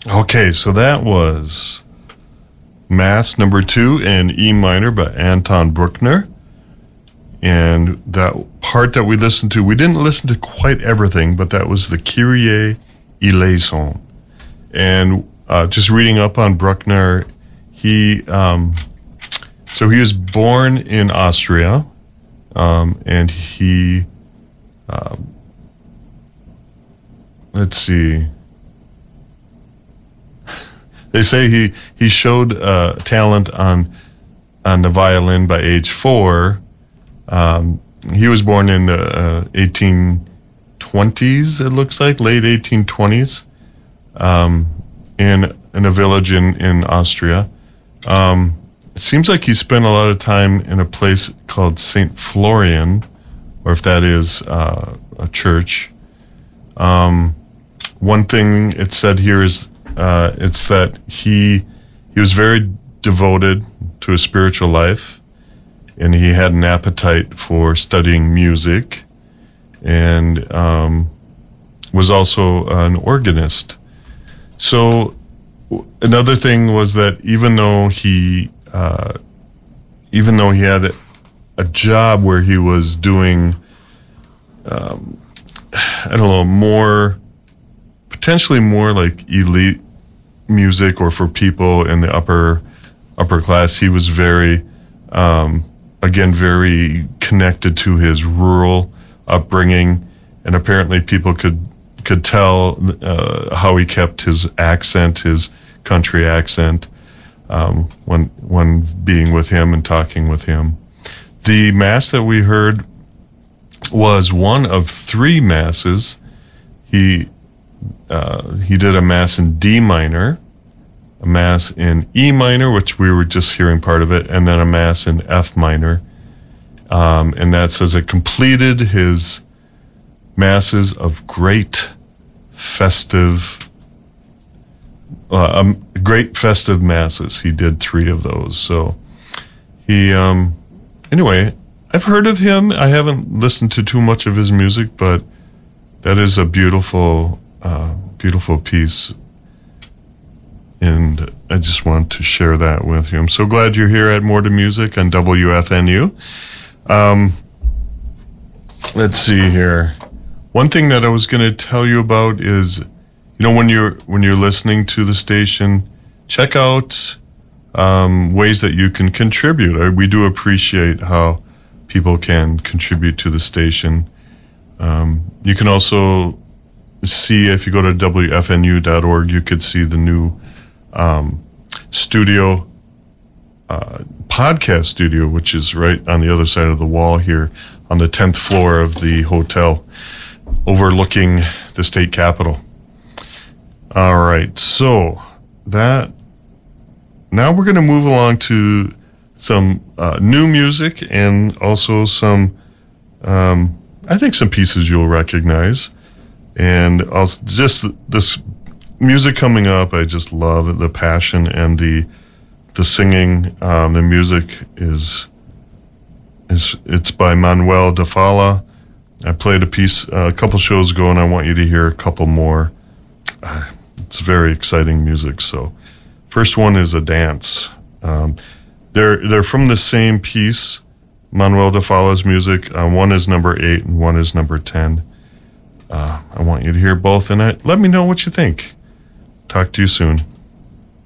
Okay, so that was Mass number 2 in E minor by Anton Bruckner. And that part that we listened to, we didn't listen to quite everything, but that was the Kyrie eleison. And just reading up on Bruckner, he was born in Austria, and he, let's see, they say he showed talent on the violin by age 4. He was born in the 1820s, it looks like, late 1820s, in a village in Austria. It seems like he spent a lot of time in a place called St. Florian, or if that is a church. One thing it said here is it's that he was very devoted to a spiritual life, and he had an appetite for studying music, and was also an organist. So another thing was that even though he had a job where he was doing, potentially more like elite music or for people in the upper class, he was very, very connected to his rural upbringing, and apparently people could tell how he kept his accent, his country accent, when being with him and talking with him. The mass that we heard was one of 3 masses. He did a mass in D minor, a mass in E minor, which we were just hearing part of it, and then a mass in F minor. And that says it completed his masses of great festive masses. He did 3 of those. So he, anyway, I've heard of him. I haven't listened to too much of his music, but that is a beautiful piece. And I just want to share that with you. I'm so glad you're here at More to Music on WFNU. Let's see here. One thing that I was going to tell you about is, when you're listening to the station, check out ways that you can contribute. We do appreciate how people can contribute to the station. You can also see, if you go to WFNU.org, you could see the new studio, podcast studio, which is right on the other side of the wall here on the 10th floor of the hotel overlooking the state capitol. All right, so now we're going to move along to some new music, and also some, I think some pieces you'll recognize. And also just this music coming up, I just love it, the passion and the singing. The music it's by Manuel de Falla. I played a piece a couple shows ago, and I want you to hear a couple more. It's very exciting music. So first one is a dance. They're from the same piece, Manuel de Falla's music. One is number 8 and one is number 10. I want you to hear both, and let me know what you think. Talk to you soon.